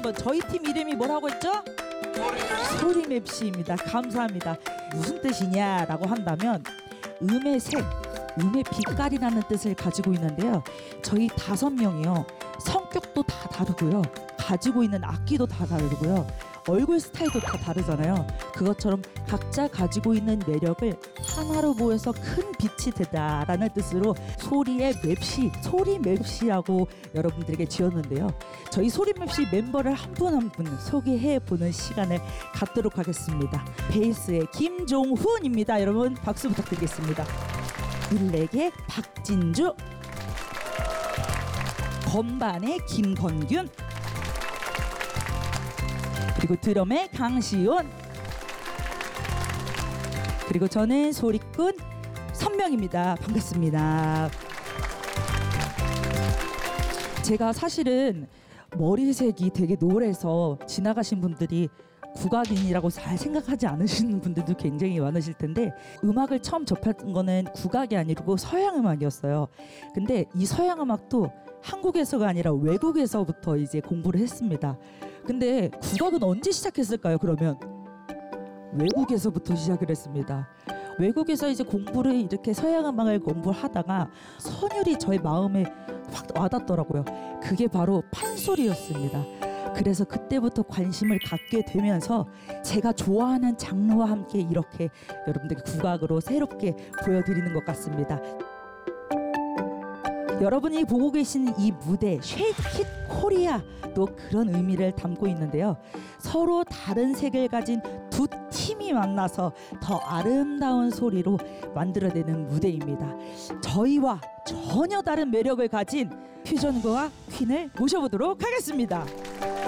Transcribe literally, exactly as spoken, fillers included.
한번 저희 팀 이름이 뭐라고 했죠? 소리맵시입니다. 감사합니다. 무슨 뜻이냐라고 한다면 음의 색, 음의 빛깔이라는 뜻을 가지고 있는데요. 저희 다섯 명이요. 성격도 다 다르고요. 가지고 있는 악기도 다 다르고요. 얼굴 스타일도 다 다르잖아요. 그것처럼 각자 가지고 있는 매력을 하나로 모여서 큰 빛이 되다라는 뜻으로 소리의 맵시, 소리맵시라고 여러분들에게 지었는데요. 저희 소리맵시 멤버를 한 분 한 분 소개해보는 시간을 갖도록 하겠습니다. 베이스의 김종훈입니다. 여러분 박수 부탁드리겠습니다. 일렉의 박진주, 건반의 김건균, 그리고 드럼의 강시온, 그리고 저는 소리꾼 선명입니다. 반갑습니다. 제가 사실은 머리색이 되게 노래서 지나가신 분들이 국악인이라고 잘 생각하지 않으시는 분들도 굉장히 많으실 텐데, 음악을 처음 접했던 거는 국악이 아니고 서양 음악이었어요. 근데 이 서양 음악도 한국에서가 아니라 외국에서부터 이제 공부를 했습니다. 근데 국악은 언제 시작했을까요? 그러면 외국에서부터 시작을 했습니다. 외국에서 이제 공부를 이렇게 서양 음악을 공부하다가 선율이 저의 마음에 확 와닿더라고요. 그게 바로 판소리였습니다. 그래서 그때부터 관심을 갖게 되면서 제가 좋아하는 장르와 함께 이렇게 여러분들께 국악으로 새롭게 보여드리는 것 같습니다. 여러분이 보고 계시는 이 무대 쉐이크 잇 코리아도 그런 의미를 담고 있는데요. 서로 다른 색을 가진 두 팀이 만나서 더 아름다운 소리로 만들어내는 무대입니다. 저희와 전혀 다른 매력을 가진 퓨전과 퀸을 모셔보도록 하겠습니다.